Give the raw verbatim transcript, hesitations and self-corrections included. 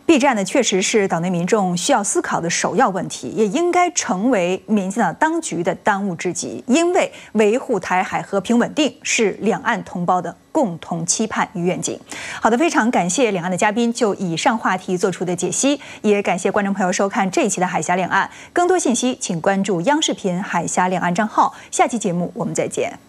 避战呢，确实是岛内民众需要思考的首要问题，也应该成为民进党当局的当务之急。因为维护台海和平稳定是两岸同胞的共同期盼与愿景。好的，非常感谢两岸的嘉宾就以上话题做出的解析，也感谢观众朋友收看这一期的海峡两岸。更多信息，请关注央视频海峡两岸账号。下期节目我们再见。